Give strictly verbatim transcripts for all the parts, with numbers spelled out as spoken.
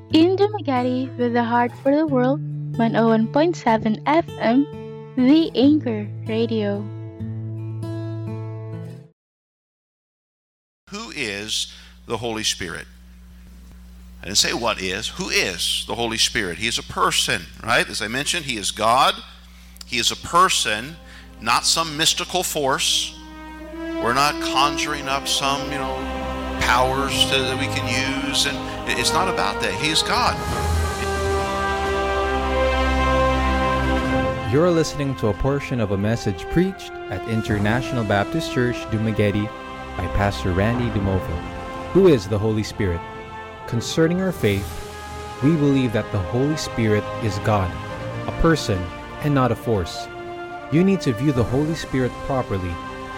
In Dumaguete with the heart for the world, one oh one point seven F M, The Anchor Radio. Who is the Holy Spirit? I didn't say what is. Who is the Holy Spirit? He is a person, right? As I mentioned, He is God. He is a person, not some mystical force. We're not conjuring up some, you know, powers to, that we can use, and it's not about that. He is God. You're listening to a portion of a message preached at International Baptist Church, Dumaguete, by Pastor Randy Dumovo. Who is the Holy Spirit? Concerning our faith, we believe that the Holy Spirit is God, a person, and not a force. You need to view the Holy Spirit properly.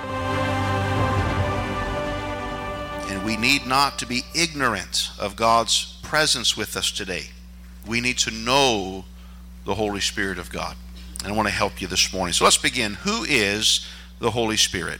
And we need not to be ignorant of God's presence with us today. We need to know the Holy Spirit of God. And I want to help you this morning. So let's begin. Who is the Holy Spirit?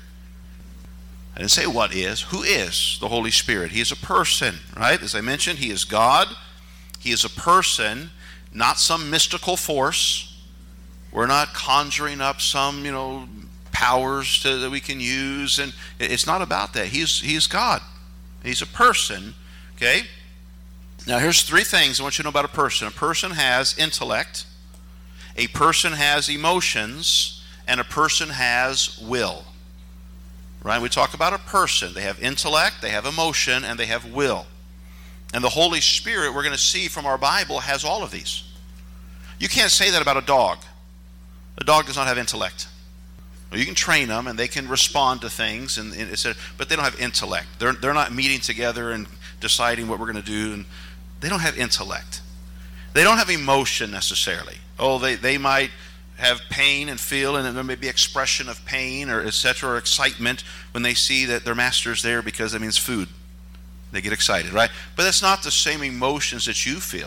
I didn't say what is. Who is the Holy Spirit? He is a person, right? As I mentioned, He is God. He is a person, not some mystical force. We're not conjuring up some, you know, powers to, that we can use, and it's not about that. He's He's God. He's a person, okay? Now here's three things I want you to know about a person. A person has intellect, a person has emotions, and a person has will. Right? We talk about a person. They have intellect, they have emotion, and they have will. And the Holy Spirit, we're going to see from our Bible, has all of these. You can't say that about a dog. A dog does not have intellect. Well, you can train them, and they can respond to things, and, and it's a, but they don't have intellect. They're, they're not meeting together and deciding what we're going to do. And they don't have intellect. They don't have emotion necessarily. Oh, they, they might have pain and feel, and there may be expression of pain or et cetera, or excitement when they see that their master's there, because that means food. They get excited, right? But that's not the same emotions that you feel.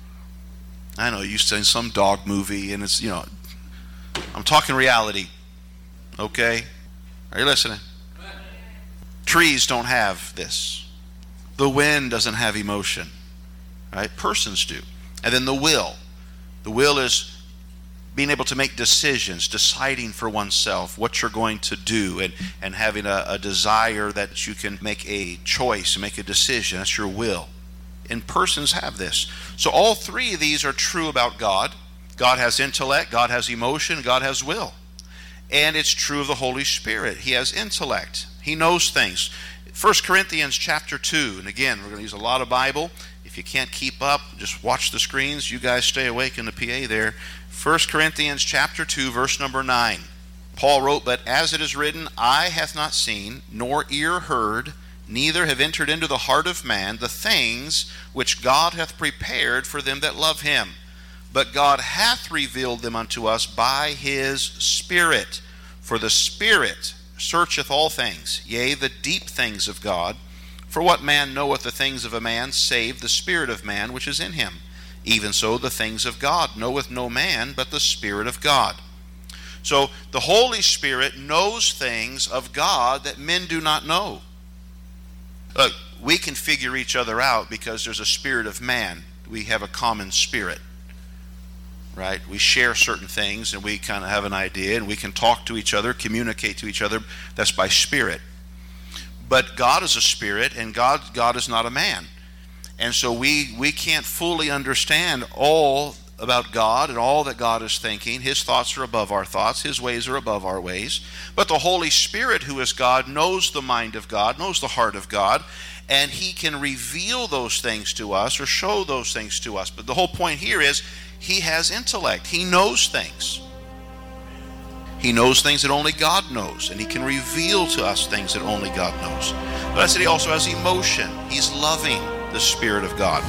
I know you've seen some dog movie, and it's, you know, I'm talking reality. Okay? Are you listening? Trees don't have this. The wind doesn't have emotion, right? Persons do. And then the will. The will is being able to make decisions, deciding for oneself what you're going to do, and, and having a, a desire that you can make a choice, make a decision. That's your will. And persons have this. So all three of these are true about God. God has intellect, God has emotion, God has will. And it's true of the Holy Spirit. He has intellect. He knows things. First Corinthians chapter two, and again, we're going to use a lot of Bible. If you can't keep up, just watch the screens. You guys stay awake in the P A there. First Corinthians chapter two, verse number nine. Paul wrote, "But as it is written, eye hath not seen, nor ear heard, neither have entered into the heart of man the things which God hath prepared for them that love him. But God hath revealed them unto us by his Spirit. For the Spirit searcheth all things, yea, the deep things of God. For what man knoweth the things of a man, save the spirit of man which is in him? Even so the things of God knoweth no man, but the Spirit of God." So the Holy Spirit knows things of God that men do not know. Look, we can figure each other out because there's a spirit of man. We have a common spirit, right? We share certain things, and we kind of have an idea, and we can talk to each other, communicate to each other. That's by spirit. But God is a spirit, and God God is not a man. And so we, we can't fully understand all about God and all that God is thinking. His thoughts are above our thoughts. His ways are above our ways. But the Holy Spirit, who is God, knows the mind of God, knows the heart of God, and He can reveal those things to us or show those things to us. But the whole point here is He has intellect. He knows things. He knows things that only God knows, and He can reveal to us things that only God knows. But I said He also has emotion. He's loving, the Spirit of God.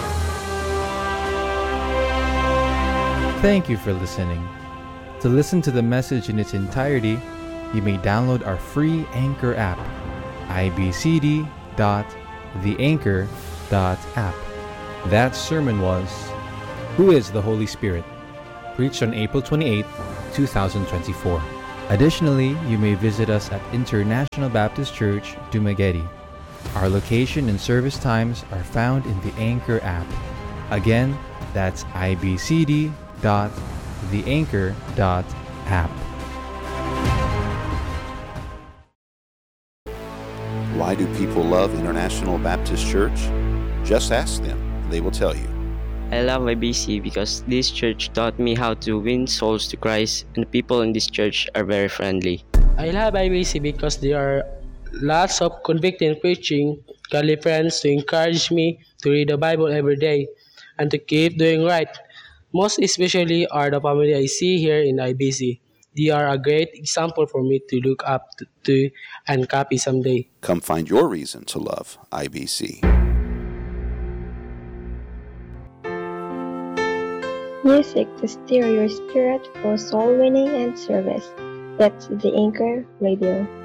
Thank you for listening. To listen to the message in its entirety, you may download our free Anchor app, i b c d dot the anchor dot app. That sermon was Who is the Holy Spirit? Preached on April twenty-eighth, twenty twenty-four. Additionally, you may visit us at International Baptist Church, Dumaguete. Our location and service times are found in the Anchor app. Again, that's ibcd dot the anchor dot app. Why do people love International Baptist Church? Just ask them, they will tell you. I love I B C because this church taught me how to win souls to Christ, and the people in this church are very friendly. I love I B C because there are lots of convicting preaching, godly friends to encourage me to read the Bible every day and to keep doing right. Most especially are the family I see here in I B C. They are a great example for me to look up to, to and copy someday. Come find your reason to love I B C. Music to stir your spirit for soul winning and service. That's the Anchor Radio.